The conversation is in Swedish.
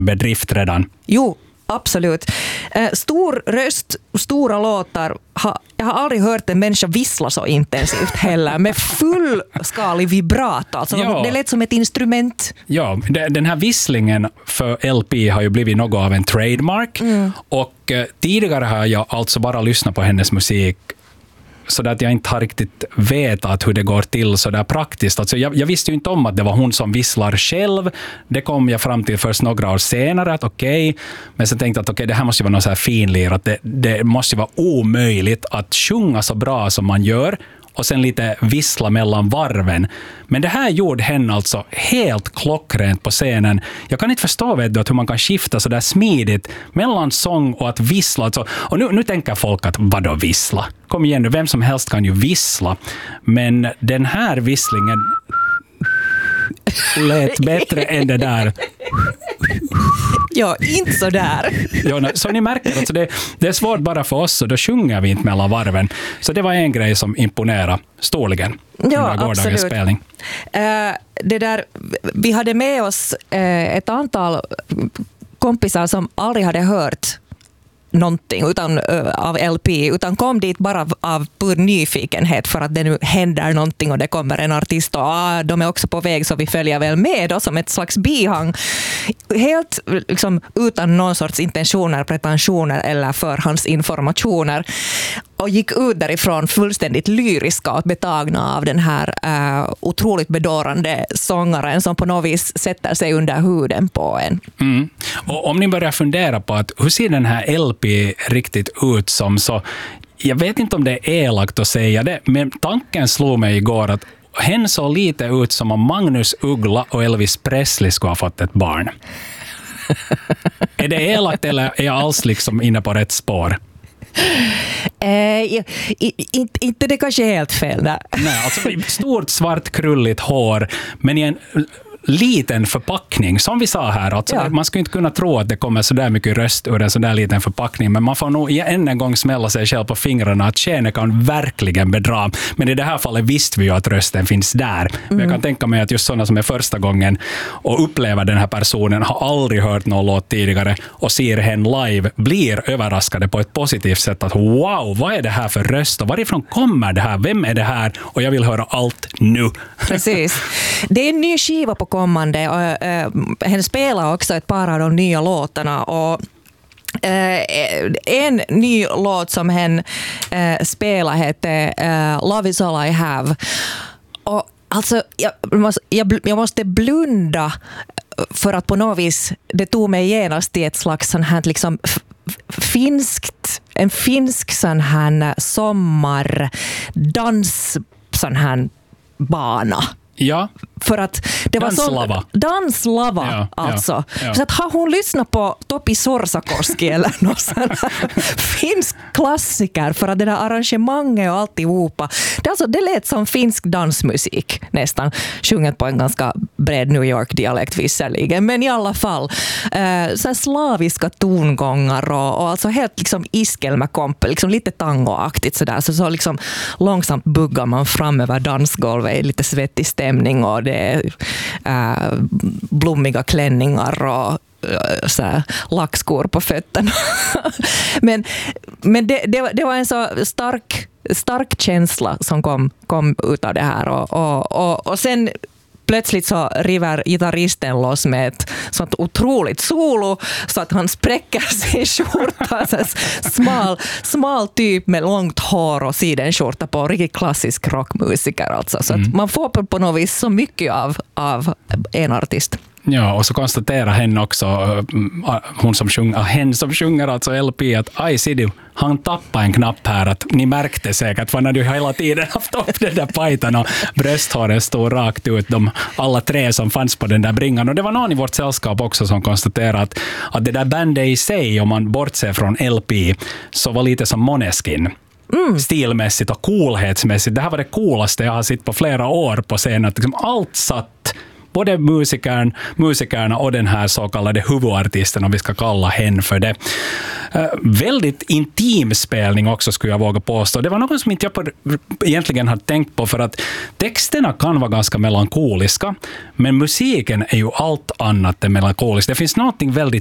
bedrift redan. Jo, absolut. Stor röst, stora låtar. Jag har aldrig hört en människa vissla så intensivt heller. Med fullskalig vibrato. Alltså, det lät som ett instrument. Ja, den här visslingen för LP har ju blivit något av en trademark. Och tidigare har jag alltså bara lyssnat på hennes musik så att jag inte har riktigt vetat hur det går till så där praktiskt. Alltså jag visste ju inte om att det var hon som visslar själv. Det kom jag fram till först några år senare att okej. Men sen tänkte jag att det här måste ju vara något så här finlir. Att det måste ju vara omöjligt att sjunga så bra som man gör och sen lite vissla mellan varven. Men det här gjorde henne alltså helt klockrent på scenen. Jag kan inte förstå hur man kan skifta så där smidigt mellan sång och att vissla. Alltså. Och nu tänker folk att vadå vissla? Kom igen nu, vem som helst kan ju vissla. Men den här visslingen lät bättre än det där. Ja, inte så där. Ja, så ni märker, alltså det är svårt bara för oss och då sjunger vi inte mellan varven. Så det var en grej som imponerade storligen under gårdagens spelning. Det där, vi hade med oss ett antal kompisar som aldrig hade hört någonting av LP, utan kom dit bara av pur nyfikenhet för att det nu händer någonting och det kommer en artist och de är också på väg så vi följer väl med då, som ett slags bihang. Helt liksom, utan någon sorts intentioner, pretensioner eller förhandsinformationer. Och gick ut därifrån fullständigt lyriska och betagna av den här otroligt bedårande sångaren som på något vis sätter sig under huden på en. Och om ni börjar fundera på att hur ser den här LP riktigt ut som, så jag vet inte om det är elakt att säga det, men tanken slog mig igår att hen såg lite ut som om Magnus Uggla och Elvis Presley skulle ha fått ett barn. Är det elakt eller är jag alls liksom inne på rätt spår? Inte det kanske är helt fel där. Nej, alltså stort svart krulligt hår, men i en liten förpackning, som vi sa här. Alltså, man skulle inte kunna tro att det kommer så där mycket röst ur en så där liten förpackning, men man får nog än en gång smälla sig själv på fingrarna att tjäne kan verkligen bedra. Men i det här fallet visste vi ju att rösten finns där. Men jag kan tänka mig att just sådana som är första gången och upplever den här personen har aldrig hört någon låt tidigare och ser henne live, blir överraskade på ett positivt sätt att wow, vad är det här för röst och varifrån kommer det här? Vem är det här? Och jag vill höra allt nu. Precis. Det är en ny skiva på kommande och hen spelar också ett par av de nya låtarna och en ny låt som hen spelar heter Love is all I have. Och alltså jag måste blunda för att på något vis det tog mig genast till ett slags sån här liksom en finsk sån här sommardans sån här bana. Ja. För att det danslava. var danslava alltså. Ja. Så att har hon lyssnat på Topi Sorsakoski eller någon sån finsk klassiker för att det där arrangemanget och alltihopa. Det lät som finsk dansmusik nästan. Sjunget på en ganska bred New York-dialekt visserligen. Men i alla fall så här slaviska tongångar och alltså helt liksom iskelmäkompe, liksom lite tangoaktigt sådär. Så liksom långsamt buggar man fram över dansgolvet i lite svettig stämning och det är blommiga klänningar och så här, lackskor på fötterna. men det var en så stark känsla som kom ut av det här och sen plötsligt så river gitarristen loss med ett sånt otroligt solo så att han spräcker sin skjorta. Smal typ med långt hår och sidenskjorta på riktigt klassisk rockmusiker. Alltså. Så att man får på något vis så mycket av en artist. Ja, och så konstaterar henne också, hen som sjunger alltså LP, att aj, ser du, han tappade en knapp här, att ni märkte säkert, för när du hela tiden haft upp den där pajtan och brösthåret stod rakt ut, alla tre som fanns på den där bringan. Och det var någon i vårt sällskap också som konstaterade att det där bandet i sig, om man bortser från LP, så var lite som Måneskin. Stilmässigt och coolhetsmässigt. Det här var det coolaste jag har sett på flera år på scenen, att liksom allt satt både musikerna och den här så kallade huvudartisten, om vi ska kalla hen för det. Väldigt intim spelning också, skulle jag våga påstå. Det var något som inte jag egentligen har tänkt på, för att texterna kan vara ganska melankoliska, men musiken är ju allt annat än melankolisk. Det finns något väldigt